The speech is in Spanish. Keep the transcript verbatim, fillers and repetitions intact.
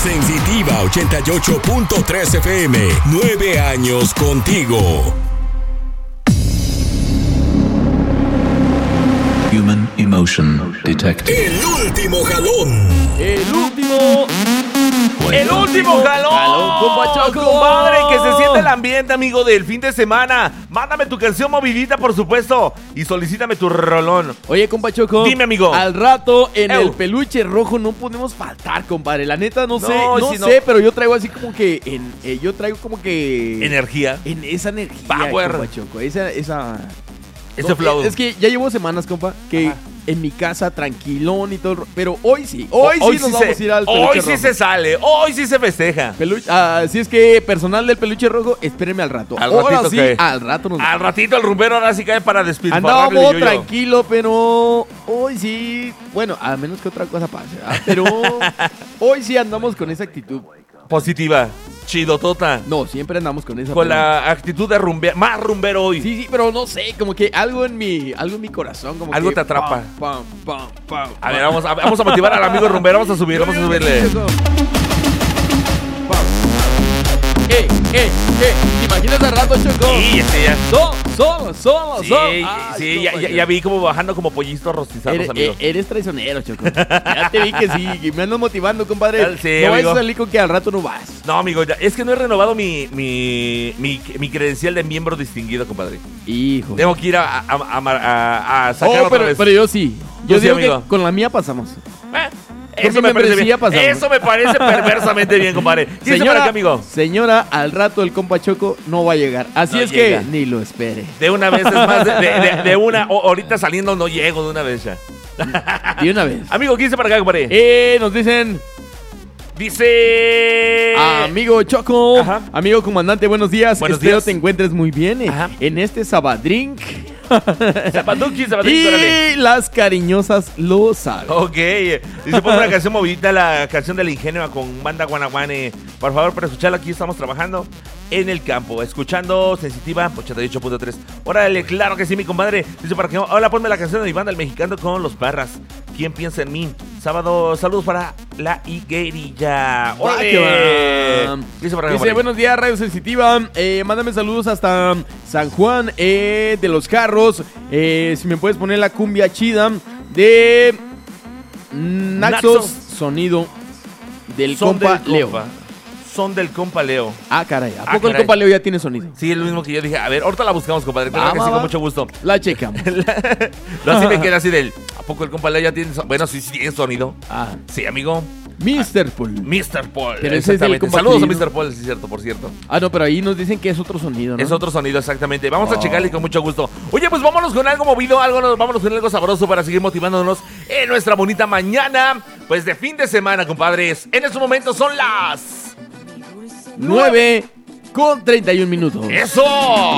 Sensitiva ochenta y ocho punto tres F M. Nueve años contigo. Human Emotion Detected. El último jalón. El último. El último jalón. Jalón, compa Choco. Compadre, que se siente el ambiente, amigo, del fin de semana. Mándame tu canción movidita, por supuesto. Y solicítame tu rolón. Oye, compa Choco. Dime, amigo. Al rato en Ew. el peluche rojo no podemos faltar, compadre. La neta, no, No, sé, no si no- sé, pero yo traigo así como que. En, eh, yo traigo como que. Energía. En esa energía, Power. compa Choco. Esa. esa Ese No, flow. Es que ya llevo semanas, compa, que Ajá. en mi casa tranquilón y todo. el ro- Pero hoy sí, hoy, Hoy sí nos se- vamos a ir al peluche Hoy rojo. sí se sale. Hoy sí se festeja. Pelu- ah, Así es que, personal del peluche rojo, espérenme al rato. ¿Al Ahora ratito sí, qué? al rato nos Al ratito el rumbero ahora sí cae para despilfarrar. Andábamos tranquilo, pero hoy sí. Bueno, a menos que otra cosa pase, ¿verdad? Pero hoy sí andamos con esa actitud. Positiva. Chidotota. No, siempre andamos con esa. Con pero- la actitud de rumbear. Más rumbero hoy. Sí, sí, pero no sé, como que algo en mi, algo en mi corazón, como Algo que te atrapa. pam, pam, pam, pam, A ver, vamos a, vamos a motivar al amigo rumbero. Vamos a subir, vamos a subirle. Eh, eh, eh, ¿te imaginas al rato, Choco? Sí, este ya. Solo, solo, solo, Sí, solo. sí, Ay, ya, compa, ya, ya vi como bajando como pollitos rostizados, Eres, amigo. eh, eres traicionero, Choco. Ya te vi que sí, que me andas motivando, compadre. Sí, no vas amigo. a salir con que al rato no vas. No, amigo, ya- es que no he renovado mi, mi, mi, mi credencial de miembro distinguido, compadre. Hijo. Tengo que ir a, a, a, a- a sacar Oh, otra pero, vez. pero yo sí. Tú Yo sí, digo amigo. que con la mía pasamos. Eh, Con Eso mi me parece membresía bien. pasamos. Eso me parece perversamente bien, compadre. ¿Quién se para acá, amigo? Señora, al rato el compa Choco no va a llegar. Así No es llega. que ni lo espere. De una vez, es más, de, de- de- de una. o- ahorita saliendo no llego de una vez ya. De una vez. Amigo, ¿quién se para acá, compadre? Eh, nos dicen, Dice. amigo Choco, Ajá. amigo comandante, buenos días. Buenos Espero días. te encuentres muy bien eh, Ajá. en este Sabadrink. Zapaduki, Zapaduki, órale. Y las cariñosas lo saben. Ok, dice pon una canción movidita, la canción del ingenio con banda Guanaguane. Por favor, para escucharla, aquí estamos trabajando en el campo, escuchando Sensitiva ochenta y ocho punto tres. Órale, claro que sí, mi compadre. Dice para que hola, ponme la canción de mi banda El Mexicano con los Parras. ¿Quién piensa en mí? Sábado, saludos para la higuerilla. ¡Órale! que va. Dice para acá, Dice, compadre. buenos días, Radio Sensitiva. Eh, mándame saludos hasta San Juan eh, de los Carros. Eh, si me puedes poner la cumbia chida de Naxos, Naxos. Sonido del Son compa del Leo. compa. Son del compa Leo. Ah, caray. ¿A Ah, poco el caray. compa Leo ya tiene sonido? Sí, es lo mismo que yo dije. A ver, ahorita la buscamos, compadre. Claro Va, que va, sí, con va. mucho gusto. La checamos. Lo así me queda así del. ¿A poco el compa Leo ya tiene sonido? Bueno, sí, sí tiene sonido. Ah, Sí, amigo. mister Paul. mister Paul. Pero ese es el Exactamente. compa Saludos a Chino. mister Paul, sí, es cierto, por cierto. Ah, no, pero ahí nos dicen que es otro sonido, ¿no? Es otro sonido, exactamente. Vamos a Oh. checarle con mucho gusto. Oye, pues vámonos con algo movido, algo, vámonos con algo sabroso para seguir motivándonos en nuestra bonita mañana. Pues de fin de semana, compadres. En estos momentos son las. nueve con treinta y un minutos. ¡Eso!